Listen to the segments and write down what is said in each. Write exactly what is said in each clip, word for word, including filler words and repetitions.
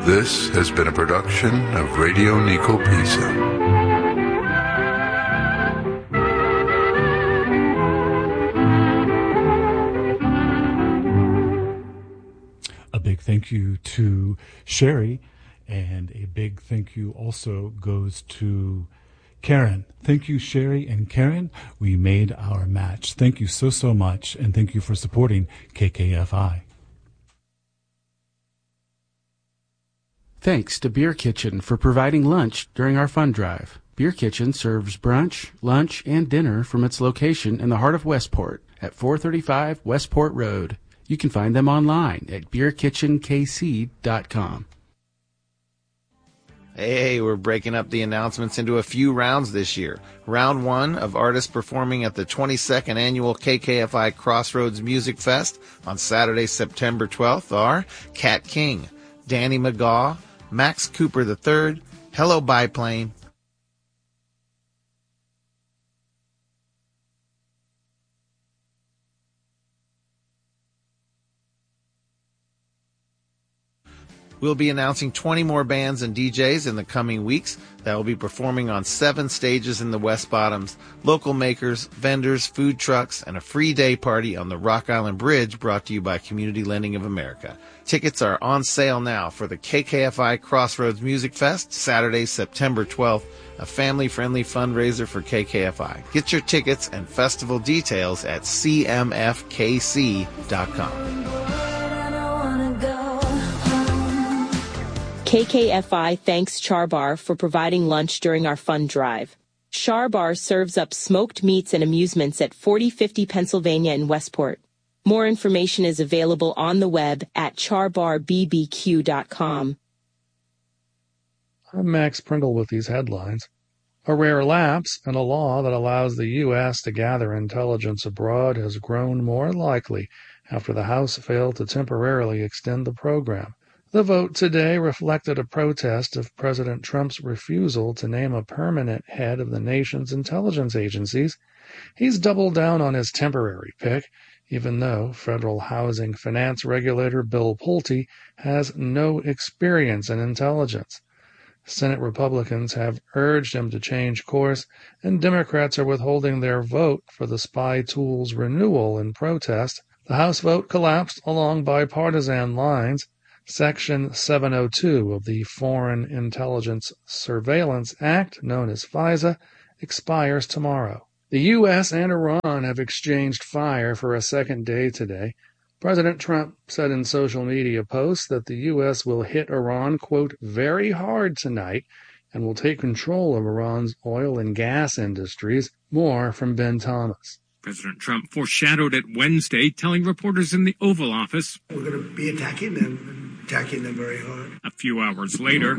This has been a production of Radio Nicopisa. A big thank you to Sherry, and a big thank you also goes to Karen. Thank you, Sherry and Karen. We made our match. Thank you so, so much, and thank you for supporting K K F I. Thanks to Beer Kitchen for providing lunch during our fund drive. Beer Kitchen serves brunch, lunch, and dinner from its location in the heart of Westport at four thirty-five Westport Road. You can find them online at beer kitchen k c dot com. Hey, we're breaking up the announcements into a few rounds this year. Round one of artists performing at the twenty-second Annual K K F I Crossroads Music Fest on Saturday, September twelfth are Kat King, Danny McGaw, Max Cooper the third, Hello Biplane, We'll be announcing twenty more bands and D Js in the coming weeks that will be performing on seven stages in the West Bottoms, local makers, vendors, food trucks, and a free day party on the Rock Island Bridge brought to you by Community Lending of America. Tickets are on sale now for the K K F I Crossroads Music Fest, Saturday, September twelfth, a family-friendly fundraiser for K K F I. Get your tickets and festival details at c m f k c dot com. K K F I thanks Char Bar for providing lunch during our fund drive. Char Bar serves up smoked meats and amusements at forty fifty Pennsylvania in Westport. More information is available on the web at char bar b b q dot com. I'm Max Prindle with these headlines. A rare lapse in a law that allows the U S to gather intelligence abroad has grown more likely after the House failed to temporarily extend the program. The vote today reflected a protest of President Trump's refusal to name a permanent head of the nation's intelligence agencies. He's doubled down on his temporary pick, even though federal housing finance regulator Bill Pulte has no experience in intelligence. Senate Republicans have urged him to change course, and Democrats are withholding their vote for the spy tool's renewal in protest. The House vote collapsed along bipartisan lines. Section seven oh two of the Foreign Intelligence Surveillance Act, known as FISA, expires tomorrow. The U S and Iran have exchanged fire for a second day today. President Trump said in social media posts that the U S will hit Iran, quote, very hard tonight and will take control of Iran's oil and gas industries. More from Ben Thomas. President Trump foreshadowed it Wednesday, telling reporters in the Oval Office, we're going to be attacking them. attacking them very hard. A few hours later,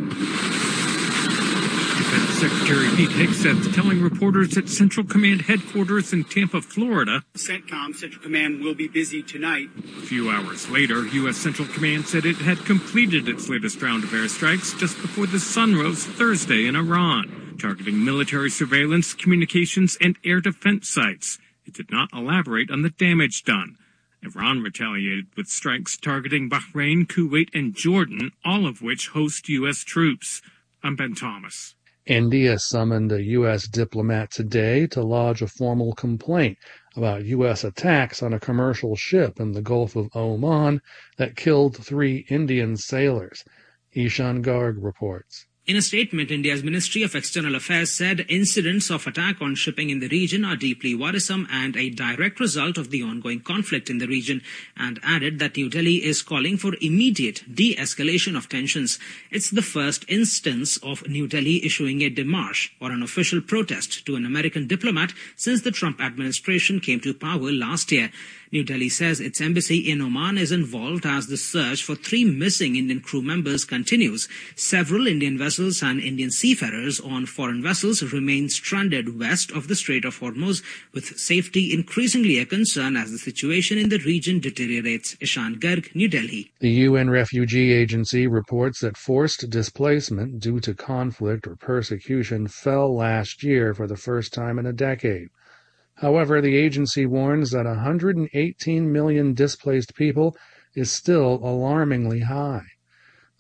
Defense Secretary Pete Hegseth telling reporters at Central Command headquarters in Tampa, Florida, CENTCOM, Central Command, will be busy tonight. A few hours later, U S Central Command said it had completed its latest round of airstrikes just before the sun rose Thursday in Iran, targeting military surveillance, communications, and air defense sites. It did not elaborate on the damage done. Iran retaliated with strikes targeting Bahrain, Kuwait, and Jordan, all of which host U S troops. I'm Ben Thomas. India summoned a U S diplomat today to lodge a formal complaint about U S attacks on a commercial ship in the Gulf of Oman that killed three Indian sailors. Ishan Garg reports. In a statement, India's Ministry of External Affairs said incidents of attack on shipping in the region are deeply worrisome and a direct result of the ongoing conflict in the region, and added that New Delhi is calling for immediate de-escalation of tensions. It's the first instance of New Delhi issuing a démarche or an official protest to an American diplomat since the Trump administration came to power last year. New Delhi says its embassy in Oman is involved as the search for three missing Indian crew members continues. Several Indian vessels and Indian seafarers on foreign vessels remain stranded west of the Strait of Hormuz, with safety increasingly a concern as the situation in the region deteriorates. Ishan Garg, New Delhi. The U N Refugee Agency reports that forced displacement due to conflict or persecution fell last year for the first time in a decade. However, the agency warns that one hundred eighteen million displaced people is still alarmingly high.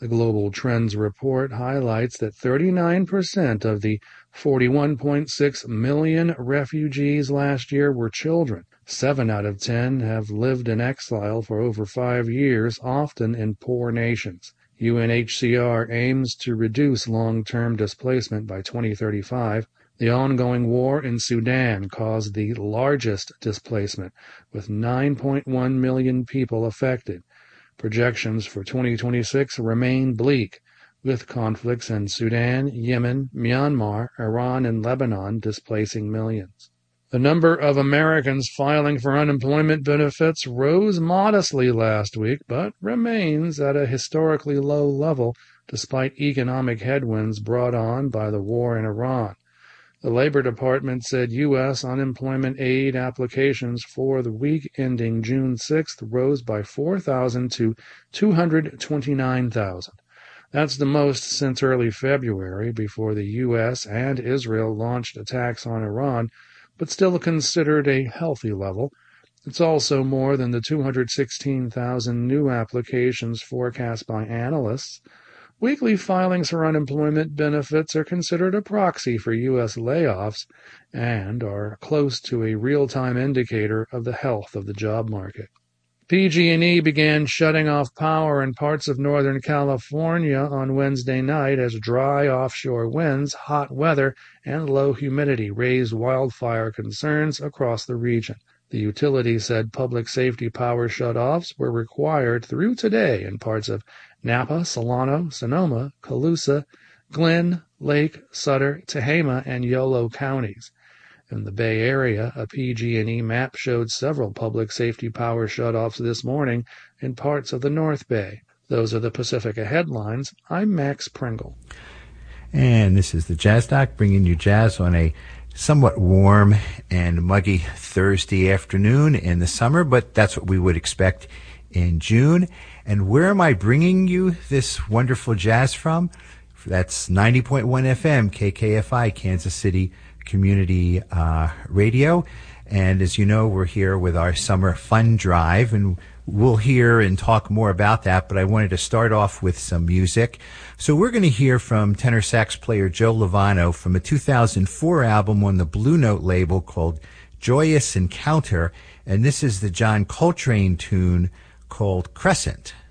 The Global Trends report highlights that thirty-nine percent of the forty-one point six million refugees last year were children. Seven out of ten have lived in exile for over five years, often in poor nations. U N H C R aims to reduce long-term displacement by twenty thirty-five. The ongoing war in Sudan caused the largest displacement, with nine point one million people affected. Projections for twenty twenty-six remain bleak, with conflicts in Sudan, Yemen, Myanmar, Iran, and Lebanon displacing millions. The number of Americans filing for unemployment benefits rose modestly last week, but remains at a historically low level despite economic headwinds brought on by the war in Iran. The Labor Department said U S unemployment aid applications for the week ending June sixth rose by four thousand to two hundred twenty-nine thousand. That's the most since early February, before the U S and Israel launched attacks on Iran, but still considered a healthy level. It's also more than the two hundred sixteen thousand new applications forecast by analysts. Weekly filings for unemployment benefits are considered a proxy for U S layoffs and are close to a real-time indicator of the health of the job market. P G and E began shutting off power in parts of Northern California on Wednesday night as dry offshore winds, hot weather, and low humidity raised wildfire concerns across the region. The utility said public safety power shutoffs were required through today in parts of Napa, Solano, Sonoma, Colusa, Glenn, Lake, Sutter, Tehama, and Yolo counties. In the Bay Area, a P G and E map showed several public safety power shutoffs this morning in parts of the North Bay. Those are the Pacifica headlines. I'm Max Pringle. And this is the Jazz Doc, bringing you jazz on a somewhat warm and muggy Thursday afternoon in the summer, but that's what we would expect in June. And where am I bringing you this wonderful jazz from? That's ninety point one F M, K K F I, Kansas City Community uh, Radio. And as you know, we're here with our summer fun drive, and we'll hear and talk more about that, but I wanted to start off with some music. So we're going to hear from tenor sax player Joe Lovano from a two thousand four album on the Blue Note label called Joyous Encounter, and this is the John Coltrane tune called Crescent.